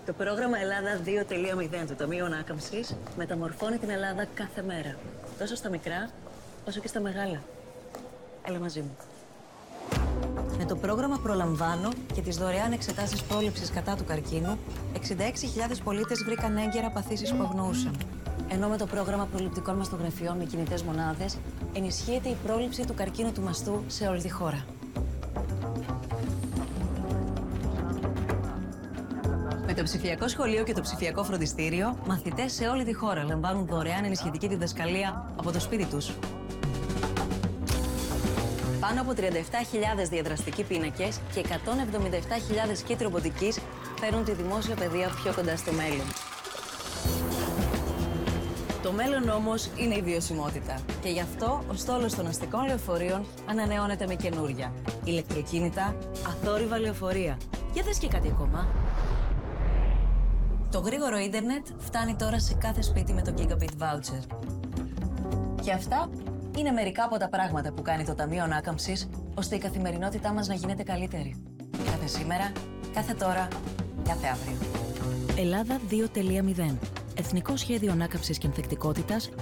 Το πρόγραμμα Ελλάδα 2.0 του Ταμείου Ανάκαμψης μεταμορφώνει την Ελλάδα κάθε μέρα. Τόσο στα μικρά, όσο και στα μεγάλα. Έλα μαζί μου. Με το πρόγραμμα Προλαμβάνω και τις δωρεάν εξετάσεις πρόληψης κατά του καρκίνου, 66.000 πολίτες βρήκαν έγκαιρα παθήσεις που αγνοούσαν. Ενώ με το πρόγραμμα προληπτικών μαστογραφιών με κινητές μονάδες, ενισχύεται η πρόληψη του καρκίνου του μαστού σε όλη τη χώρα. Με το ψηφιακό σχολείο και το ψηφιακό φροντιστήριο, μαθητές σε όλη τη χώρα λαμβάνουν δωρεάν ενισχυτική διδασκαλία από το σπίτι τους. Πάνω από 37.000 διαδραστικοί πίνακες και 177.000 κίτροι ρομποτικής φέρνουν τη δημόσια παιδεία πιο κοντά στο μέλλον. Το μέλλον όμως είναι η βιωσιμότητα. Και γι' αυτό ο στόλος των αστικών λεωφορείων ανανεώνεται με καινούρια. Ηλεκτροκίνητα, αθόρυβα λεωφορεία. Για δες και κάτι ακόμα. Το γρήγορο ίντερνετ φτάνει τώρα σε κάθε σπίτι με το Gigabit Voucher. Και αυτά είναι μερικά από τα πράγματα που κάνει το Ταμείο Ανάκαμψης, ώστε η καθημερινότητά μας να γίνεται καλύτερη. Κάθε σήμερα, κάθε τώρα, κάθε αύριο. Ελλάδα 2.0. Εθνικό Σχέδιο Ανάκαμψης και Ανθεκτικότητας